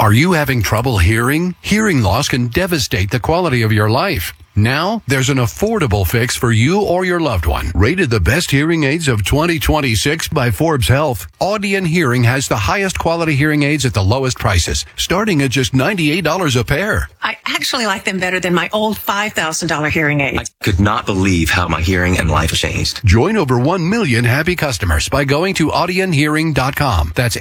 Are you having trouble hearing? Hearing loss can devastate the quality of your life. Now, there's an affordable fix for you or your loved one. Rated the best hearing aids of 2026 by Forbes Health, Audion Hearing has the highest quality hearing aids at the lowest prices, starting at just $98 a pair. I actually like them better than my old $5,000 hearing aids. I could not believe how my hearing and life changed. Join over 1 million happy customers by going to audionhearing.com. That's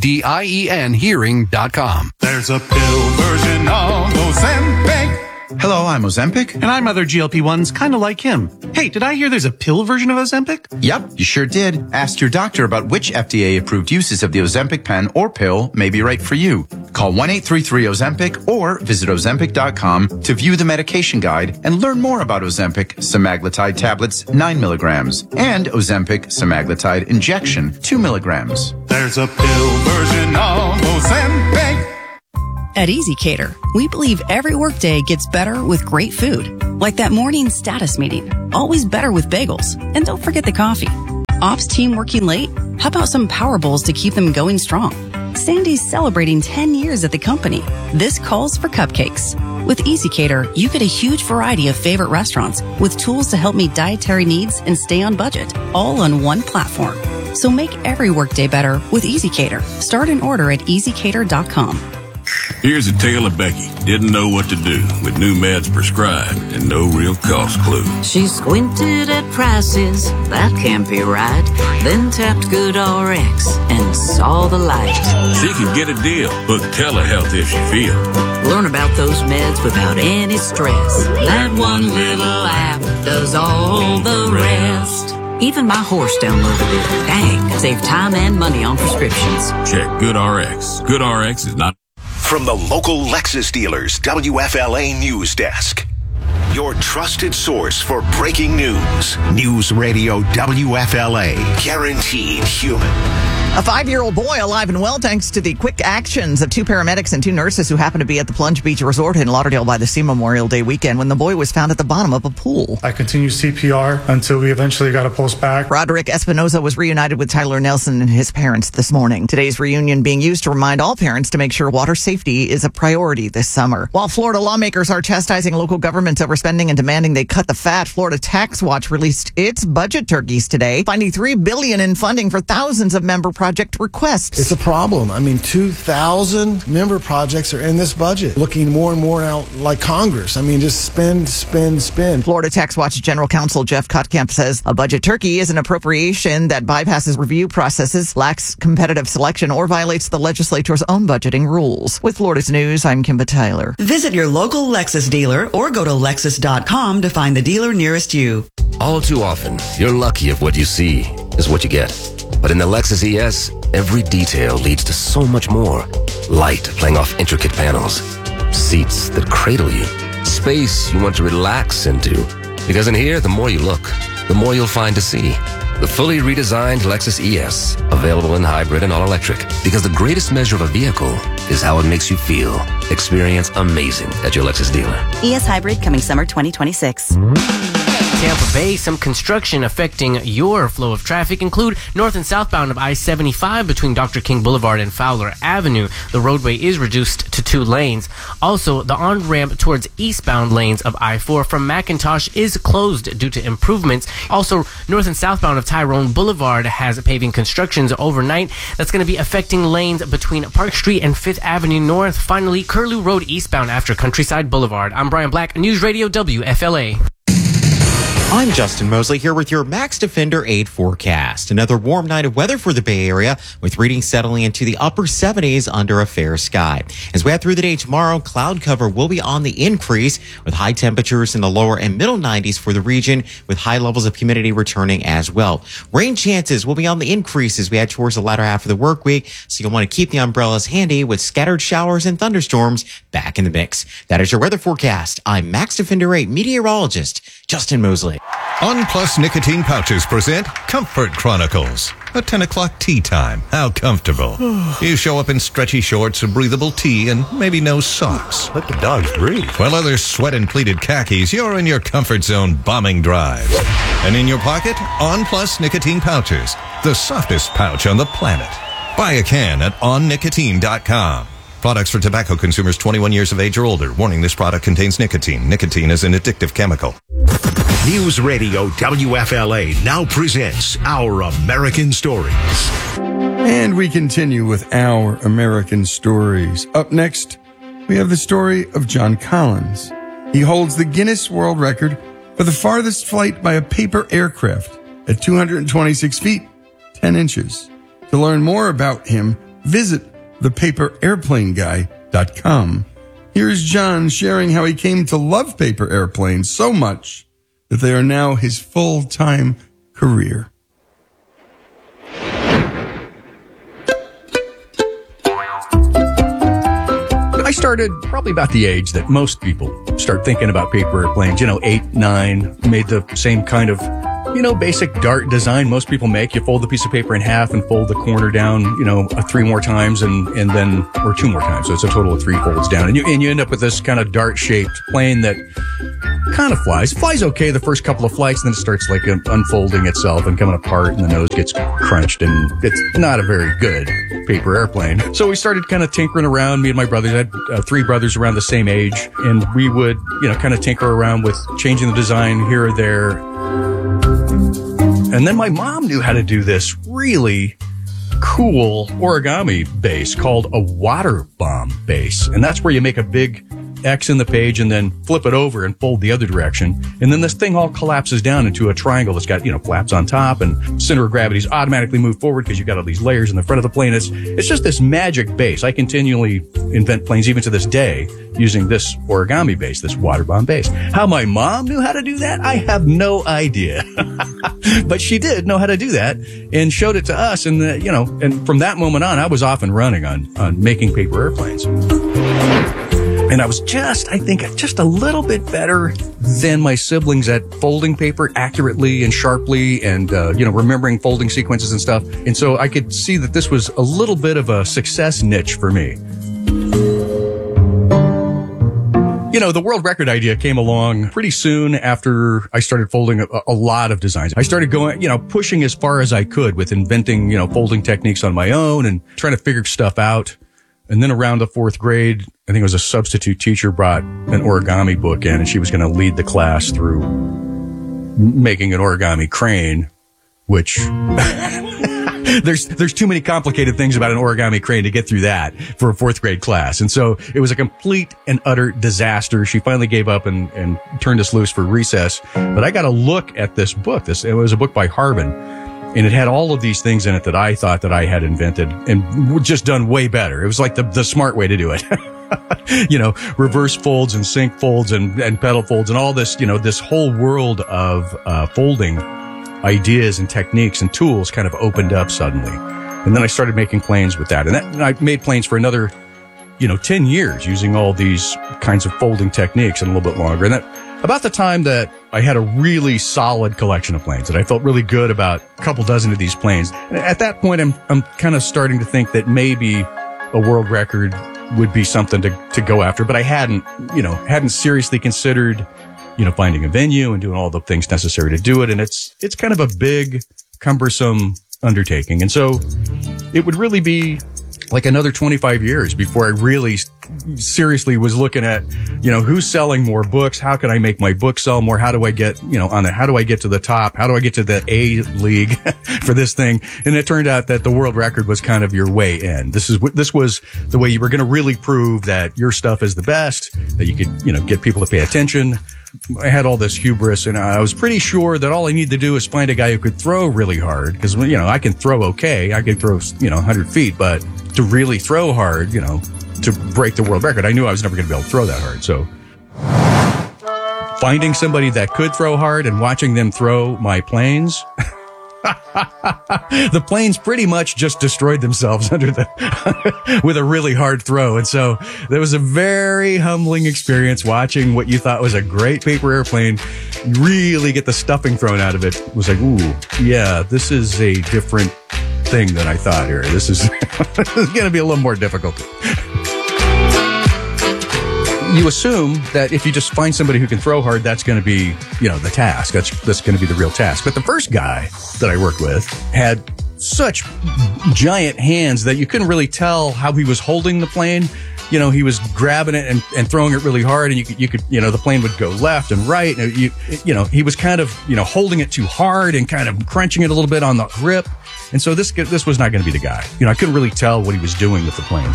AUDIEN hearing.com. There's a pill version of Ozempic. Hello, I'm Ozempic. And I'm other GLP-1s, kind of like him. Hey, did I hear there's a pill version of Ozempic? Yep, you sure did. Ask your doctor about which FDA-approved uses of the Ozempic pen or pill may be right for you. Call 1-833-OZEMPIC or visit Ozempic.com to view the medication guide and learn more about Ozempic semaglutide tablets 9 milligrams and Ozempic semaglutide injection 2 milligrams. There's a pill version of Ozempic. At EasyCater, we believe every workday gets better with great food. Like that morning status meeting. Always better with bagels. And don't forget the coffee. Ops team working late? How about some Power Bowls to keep them going strong? Sandy's celebrating 10 years at the company. This calls for cupcakes. With EasyCater, you get a huge variety of favorite restaurants with tools to help meet dietary needs and stay on budget, all on one platform. So make every workday better with EasyCater. Start an order at easycater.com. Here's a tale of Becky. Didn't know what to do with new meds prescribed and no real cost clue. She squinted at prices, that can't be right. Then tapped GoodRx and saw the light. She could get a deal. Book telehealth if she feel. Learn about those meds without any stress. That one little app does all the rest. Even my horse downloaded it. Dang, save time and money on prescriptions. Check GoodRx. GoodRx is not... From the local Lexus dealers, WFLA News Desk. Your trusted source for breaking news. News Radio WFLA. Guaranteed human. A 5-year-old boy alive and well thanks to the quick actions of 2 paramedics and 2 nurses who happened to be at the Plunge Beach Resort in Lauderdale by the Sea Memorial Day weekend when the boy was found at the bottom of a pool. I continued CPR until we eventually got a pulse back. Roderick Espinoza was reunited with Tyler Nelson and his parents this morning. Today's reunion being used to remind all parents to make sure water safety is a priority this summer. While Florida lawmakers are chastising local governments over spending and demanding they cut the fat, Florida Tax Watch released its budget turkeys today, finding $3 billion in funding for thousands of member project requests. It's a problem. I mean, 2,000 member projects are in this budget, looking more and more out like Congress. I mean, just spend. Florida Tax Watch General Counsel Jeff Kotkamp says a budget turkey is an appropriation that bypasses review processes, lacks competitive selection, or violates the legislature's own budgeting rules. With Florida's News, I'm Kimba Tyler. Visit your local Lexus dealer or go to Lexus.com to find the dealer nearest you. All too often, you're lucky if what you see is what you get. But in the Lexus ES, every detail leads to so much more. Light playing off intricate panels. Seats that cradle you. Space you want to relax into. Because in here, the more you look, the more you'll find to see. The fully redesigned Lexus ES, available in hybrid and all-electric. Because the greatest measure of a vehicle is how it makes you feel. Experience amazing at your Lexus dealer. ES Hybrid coming summer 2026. Tampa Bay, some construction affecting your flow of traffic include north and southbound of I-75 between Dr. King Boulevard and Fowler Avenue. The roadway is reduced to 2 lanes. Also, the on-ramp towards eastbound lanes of I-4 from McIntosh is closed due to improvements. Also, north and southbound of Tyrone Boulevard has paving constructions overnight. That's going to be affecting lanes between Park Street and 5th Avenue North. Finally, Curlew Road eastbound after Countryside Boulevard. I'm Brian Black, News Radio WFLA. I'm Justin Mosley here with your Max Defender 8 forecast. Another warm night of weather for the Bay Area with readings settling into the upper 70s under a fair sky. As we head through the day tomorrow, cloud cover will be on the increase with high temperatures in the lower and middle 90s for the region with high levels of humidity returning as well. Rain chances will be on the increase as we head towards the latter half of the work week, so you'll want to keep the umbrellas handy with scattered showers and thunderstorms back in the mix. That is your weather forecast. I'm Max Defender 8 meteorologist Justin Mosley. On Plus Nicotine Pouches present Comfort Chronicles. A 10 o'clock tea time. How comfortable. You show up in stretchy shorts, a breathable tee, and maybe no socks. Let the dogs breathe. While others sweat in pleated khakis, you're in your comfort zone bombing drives. And in your pocket, On Plus Nicotine Pouches. The softest pouch on the planet. Buy a can at onnicotine.com. Products for tobacco consumers 21 years of age or older. Warning, this product contains nicotine. Nicotine is an addictive chemical. News Radio WFLA now presents Our American Stories. And we continue with Our American Stories. Up next, we have the story of John Collins. He holds the Guinness World Record for the farthest flight by a paper aircraft at 226 feet, 10 inches. To learn more about him, visit thepaperairplaneguy.com. Here's John sharing how he came to love paper airplanes so much that they are now his full-time career. I started probably about the age that most people start thinking about paper airplanes, 8, 9, made the same kind of, basic dart design most people make. You fold the piece of paper in half and fold the corner down, 3 more times and then, or 2 more times. So it's a total of 3 folds down. And you end up with this kind of dart shaped plane that kind of flies. It flies okay the first couple of flights, and then it starts like unfolding itself and coming apart, and the nose gets crunched, and it's not a very good paper airplane. So we started kind of tinkering around. Me and my brothers, I had 3 brothers around the same age, and we would, kind of tinker around with changing the design here or there. And then my mom knew how to do this really cool origami base called a water bomb base. And that's where you make a big X in the page and then flip it over and fold the other direction. And then this thing all collapses down into a triangle that's got, flaps on top, and center of gravity's automatically moved forward because you've got all these layers in the front of the plane. It's just this magic base. I continually invent planes even to this day using this origami base, this water bomb base. How my mom knew how to do that, I have no idea. But she did know how to do that and showed it to us. And, and from that moment on, I was off and running on making paper airplanes. And I was just a little bit better than my siblings at folding paper accurately and sharply and, remembering folding sequences and stuff. And so I could see that this was a little bit of a success niche for me. The world record idea came along pretty soon after I started folding a lot of designs. I started going, pushing as far as I could with inventing, folding techniques on my own and trying to figure stuff out. And then around the 4th grade, I think it was a substitute teacher brought an origami book in, and she was going to lead the class through making an origami crane, which there's too many complicated things about an origami crane to get through that for a 4th grade class. And so it was a complete and utter disaster. She finally gave up and turned us loose for recess. But I got a look at this book. It was a book by Harbin. And it had all of these things in it that I thought that I had invented and just done way better. It was like the smart way to do it. Reverse folds and sync folds and pedal folds and all this, this whole world of folding ideas and techniques and tools kind of opened up suddenly. And then I started making planes with that. And I made planes for another, 10 years using all these kinds of folding techniques and a little bit longer. And about the time that I had a really solid collection of planes, that I felt really good about a couple dozen of these planes. And at that point, I'm kind of starting to think that maybe a world record would be something to go after, but I hadn't seriously considered, finding a venue and doing all the things necessary to do it. And it's kind of a big, cumbersome undertaking. And so it would really be like another 25 years before I really seriously was looking at, who's selling more books? How can I make my book sell more? How do I get, how do I get to the top? How do I get to the A league for this thing? And it turned out that the world record was kind of your way in. This was the way you were going to really prove that your stuff is the best, that you could, get people to pay attention. I had all this hubris, and I was pretty sure that all I needed to do is find a guy who could throw really hard, because, I can throw okay. I can throw, 100 feet, but to really throw hard, to break the world record, I knew I was never going to be able to throw that hard. So finding somebody that could throw hard and watching them throw my planes, the planes pretty much just destroyed themselves with a really hard throw. And so there was a very humbling experience watching what you thought was a great paper airplane really get the stuffing thrown out of it. It was like, ooh, yeah, this is a different thing than I thought here. This is going to be a little more difficult. You assume that if you just find somebody who can throw hard, that's going to be, the task. That's going to be the real task. But the first guy that I worked with had such giant hands that you couldn't really tell how he was holding the plane. he was grabbing it and throwing it really hard, and you could the plane would go left and right, and he was kind of holding it too hard and kind of crunching it a little bit on the grip, and so this was not going to be the guy. I couldn't really tell what he was doing with the planes.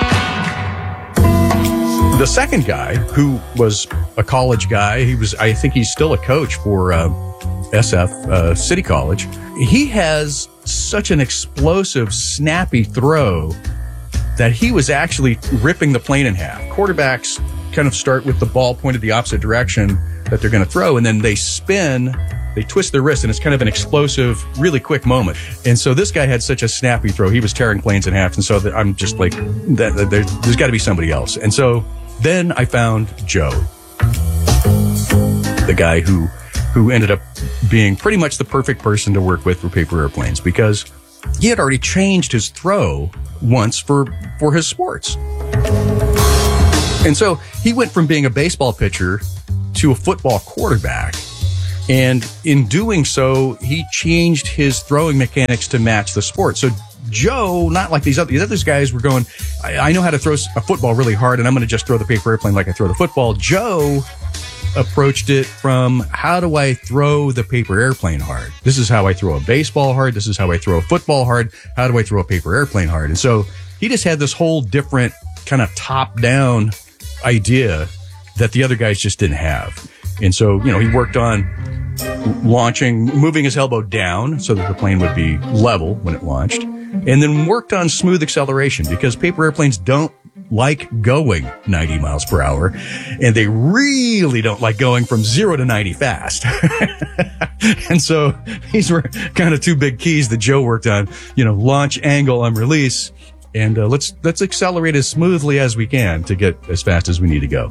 The second guy, who was a college guy, I think he's still a coach for SF City College. He has such an explosive, snappy throw that he was actually ripping the plane in half. Quarterbacks kind of start with the ball pointed the opposite direction that they're going to throw, and then they spin, they twist their wrist, and it's kind of an explosive, really quick moment. And so this guy had such a snappy throw, he was tearing planes in half, and so I'm just like, there's got to be somebody else. And so then I found Joe, the guy who ended up being pretty much the perfect person to work with for paper airplanes, because he had already changed his throw once for his sports. And so he went from being a baseball pitcher to a football quarterback. And in doing so, he changed his throwing mechanics to match the sport. So Joe, not like these other guys were going, I know how to throw a football really hard, and I'm going to just throw the paper airplane like I throw the football. Joe approached it from, how do I throw the paper airplane hard? This is how I throw a baseball hard. This is how I throw a football hard. How do I throw a paper airplane hard? And so he just had this whole different kind of top-down idea that the other guys just didn't have. And so, he worked on moving his elbow down so that the plane would be level when it launched, and then worked on smooth acceleration, because paper airplanes don't like going 90 miles per hour, and they really don't like going from 0 to 90 fast. And so these were kind of two big keys that Joe worked on, launch, angle, and release. And let's accelerate as smoothly as we can to get as fast as we need to go.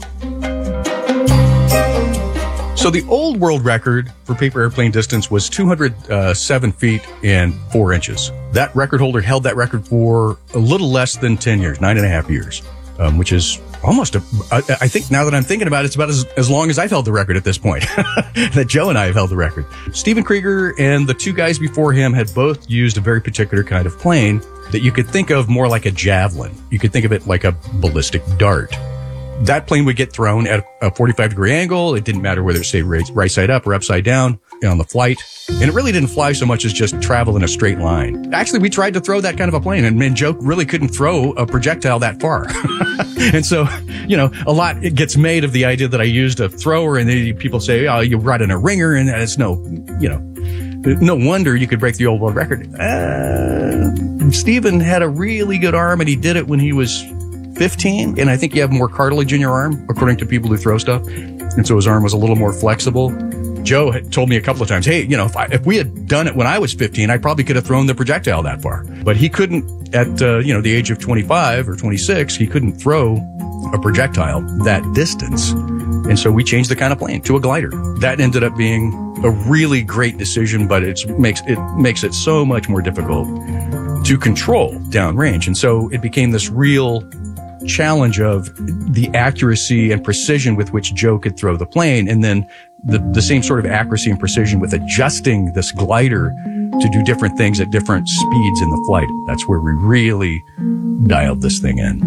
So the old world record for paper airplane distance was 207 feet and 4 inches. That record holder held that record for a little less than 10 years, 9.5 years, which is almost, I think now that I'm thinking about it, it's about as long as I've held the record at this point, that Joe and I have held the record. Stephen Krieger and the two guys before him had both used a very particular kind of plane that you could think of more like a javelin. You could think of it like a ballistic dart. That plane would get thrown at a 45-degree angle. It didn't matter whether it stayed right side up or upside down on the flight. And it really didn't fly so much as just travel in a straight line. Actually, we tried to throw that kind of a plane, and Joe really couldn't throw a projectile that far. And so, a lot gets made of the idea that I used a thrower, and then people say, oh, you brought in a ringer, and it's no wonder you could break the old world record. Stephen had a really good arm, and he did it when he was 15, and I think you have more cartilage in your arm, according to people who throw stuff. And so his arm was a little more flexible. Joe had told me a couple of times, hey, if we had done it when I was 15, I probably could have thrown the projectile that far. But he couldn't at, the age of 25 or 26, he couldn't throw a projectile that distance. And so we changed the kind of plane to a glider. That ended up being a really great decision, but it makes it so much more difficult to control downrange. And so it became this real challenge of the accuracy and precision with which Joe could throw the plane, and then the same sort of accuracy and precision with adjusting this glider to do different things at different speeds in the flight. That's where we really dialed this thing in.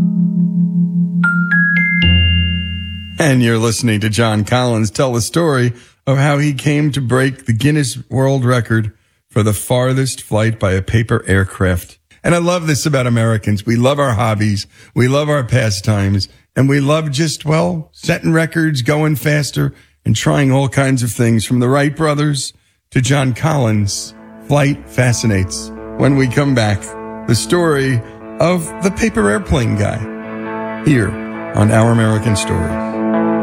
And you're listening to John Collins tell the story of how he came to break the Guinness World Record for the farthest flight by a paper aircraft. And I love this about Americans. We love our hobbies. We love our pastimes. And we love just, setting records, going faster, and trying all kinds of things. From the Wright brothers to John Collins, flight fascinates. When we come back, the story of the paper airplane guy here on Our American Stories.